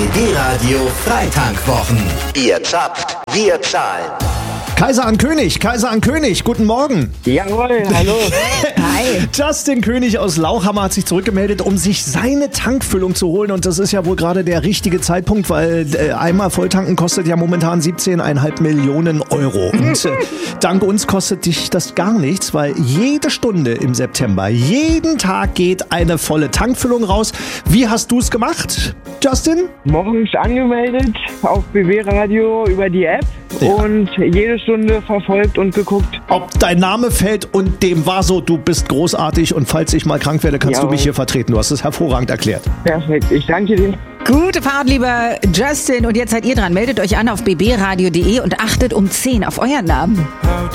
BB-Radio Freitankwwochen. Ihr zapft, wir zahlen. Kaiser an König, guten Morgen. Jawohl, hallo. Hi. Justin König aus Lauchhammer hat sich zurückgemeldet, um sich seine Tankfüllung zu holen. Und das ist ja wohl gerade der richtige Zeitpunkt, weil einmal Volltanken kostet ja momentan 17,5 Millionen Euro. Und dank uns kostet dich das gar nichts, weil jede Stunde im September, jeden Tag geht eine volle Tankfüllung raus. Wie hast du es gemacht, Justin? Morgens angemeldet auf BB Radio über die App und jede Stunde verfolgt und geguckt. Ob dein Name fällt, und dem war so, du bist großartig und falls ich mal krank werde, kannst du mich hier vertreten. Du hast es hervorragend erklärt. Perfekt, ich danke dir. Gute Fahrt, lieber Justin. Und jetzt seid ihr dran. Meldet euch an auf bbradio.de und achtet um 10 auf euren Namen.